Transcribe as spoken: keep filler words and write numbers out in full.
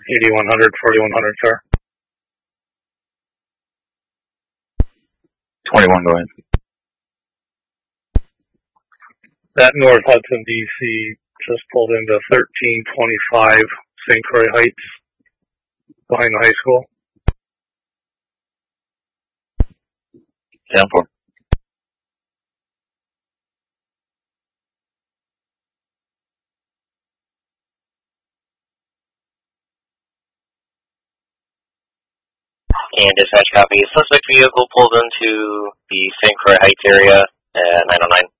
eighty-one hundred, forty-one hundred, sir. twenty-one, go ahead. That North Hudson, D C just pulled into thirteen twenty-five Saint Croix Heights behind the high school. ten four. And dispatch copy. Suspect vehicle pulled into the Saint Croix Heights area at nine oh nine.